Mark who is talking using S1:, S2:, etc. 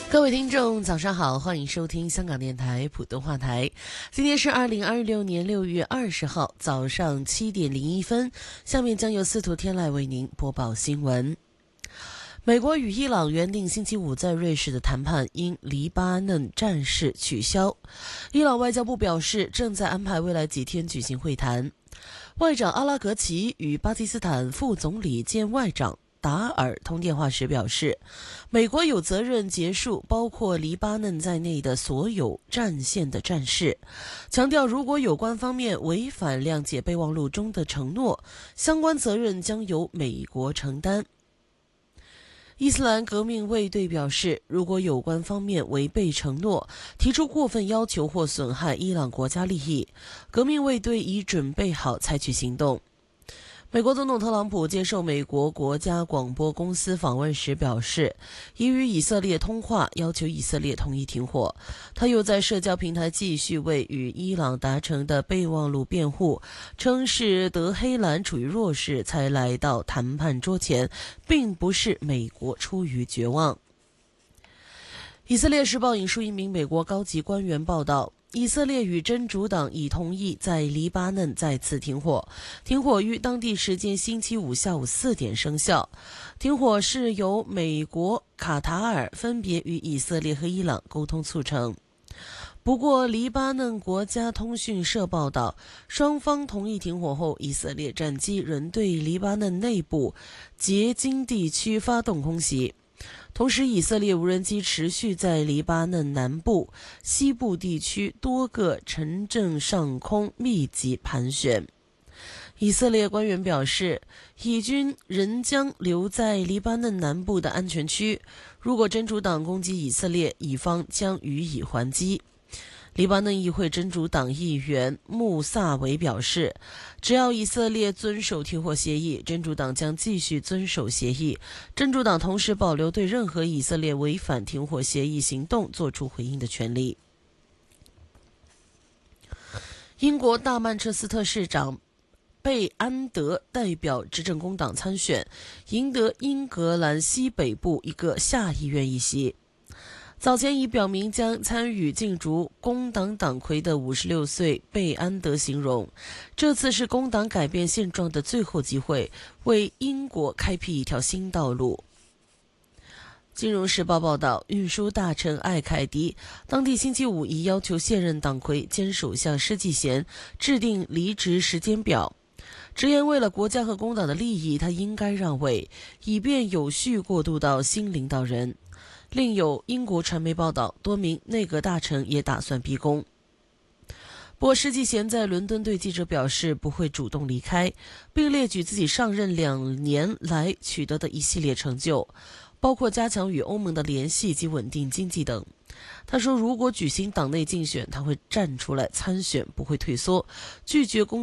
S1: 各位听众早上好，欢迎收听香港电台普通话台。今天是2026年6月20号早上7点01分，下面将由司徒天籁为您播报新闻。美国与伊朗原定星期五在瑞士的谈判因黎巴嫩战事取消。伊朗外交部表示，正在安排未来几天举行会谈。外长阿拉格齐与巴基斯坦副总理兼外长达尔通电话时表示，美国有责任结束包括黎巴嫩在内的所有战线的战事，强调如果有关方面违反谅解备忘录中的承诺，相关责任将由美国承担。伊斯兰革命卫队表示，如果有关方面违背承诺，提出过分要求或损害伊朗国家利益，革命卫队已准备好采取行动。美国总统特朗普接受美国国家广播公司访问时表示，已与以色列通话，要求以色列同意停火。他又在社交平台继续为与伊朗达成的备忘录辩护，称是德黑兰处于弱势才来到谈判桌前，并不是美国出于绝望。以色列时报引述一名美国高级官员报道，以色列与真主党已同意在黎巴嫩再次停火，停火于当地时间星期五下午4点生效。停火是由美国、卡塔尔分别与以色列和伊朗沟通促成。不过，黎巴嫩国家通讯社报道，双方同意停火后，以色列战机仍对黎巴嫩内部结晶地区发动空袭。同时，以色列无人机持续在黎巴嫩南部、西部地区多个城镇上空密集盘旋。以色列官员表示，以军仍将留在黎巴嫩南部的安全区，如果真主党攻击以色列，以方将予以还击。黎巴嫩议会真主党议员穆萨维表示，只要以色列遵守停火协议，真主党将继续遵守协议。真主党同时保留对任何以色列违反停火协议行动作出回应的权利。英国大曼彻斯特市长贝安德代表执政工党参选，赢得英格兰西北部一个下议院议席。早前已表明将参与竞逐工党党魁的56岁贝安德形容，这次是工党改变现状的最后机会，为英国开辟一条新道路。金融时报报道，运输大臣艾凯迪当地星期五已要求现任党魁兼首相施纪贤制定离职时间表，直言为了国家和工党的利益，他应该让位，以便有序过渡到新领导人。另有英国传媒报道，多名内阁大臣也打算逼宫。不过施纪贤在伦敦对记者表示不会主动离开，并列举自己上任2年来取得的一系列成就，包括加强与欧盟的联系及稳定经济等。他说，如果举行党内竞选，他会站出来参选，不会退缩，拒绝公